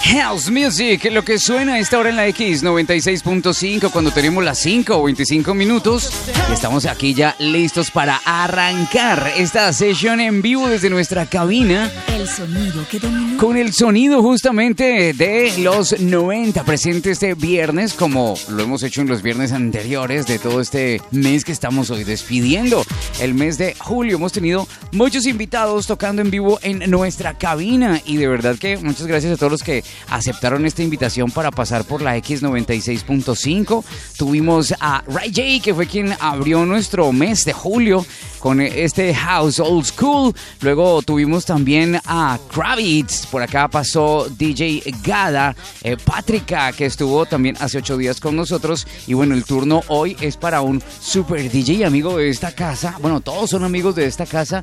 House Music, lo que suena a esta hora en la X96.5 cuando tenemos las 5:25 minutos. Y estamos aquí ya listos para arrancar esta sesión en vivo desde nuestra cabina. El sonido que dominó. Con el sonido justamente de los 90 presente este viernes, como lo hemos hecho en los viernes anteriores de todo este mes que estamos hoy despidiendo. El mes de julio hemos tenido muchos invitados tocando en vivo en nuestra cabina y de verdad que muchas gracias a todos los que aceptaron esta invitación para pasar por la X96.5. Tuvimos a Ray J, que fue quien abrió nuestro mes de julio con este House Old School. Luego tuvimos también a Kravitz. Por acá pasó DJ Gada, Patrica, que estuvo también hace 8 días con nosotros. Y bueno, el turno hoy es para un super DJ amigo de esta casa. Bueno, todos son amigos de esta casa.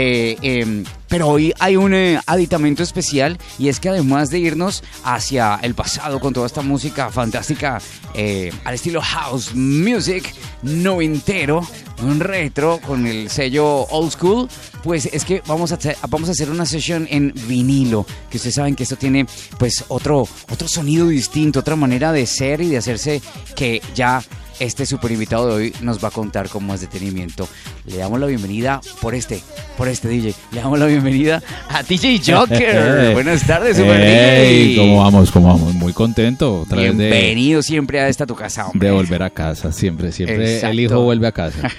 Pero hoy hay un aditamento especial y es que además de irnos hacia el pasado con toda esta música fantástica al estilo House Music noventero, un retro con el sello Old School, pues es que vamos a hacer una sesión en vinilo, que ustedes saben que esto tiene pues otro sonido distinto, otra manera de ser y de hacerse, que ya este super invitado de hoy nos va a contar con más detenimiento. Le damos la bienvenida por este DJ. Le damos la bienvenida a DJ Joker. Buenas tardes, super DJ. ¿Cómo vamos? Muy contento. Bienvenido siempre a esta tu casa, hombre. De volver a casa, siempre. Exacto. El hijo vuelve a casa.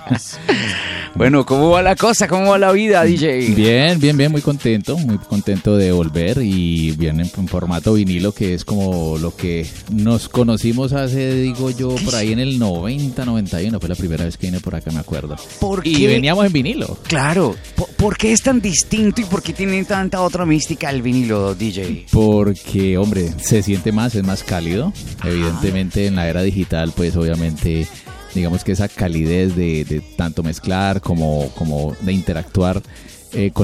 Bueno, ¿cómo va la cosa? ¿Cómo va la vida, DJ? Bien, muy contento de volver y bien en formato vinilo, que es como lo que nos conocimos hace, digo yo, por ahí en el 90, 91, fue la primera vez que vine por acá, me acuerdo. Y veníamos en vinilo. Claro, ¿por qué es tan distinto y por qué tiene tanta otra mística el vinilo, DJ? Porque, hombre, se siente más, es más cálido. Evidentemente en la era digital, pues obviamente, digamos que esa calidez de tanto mezclar como de interactuar con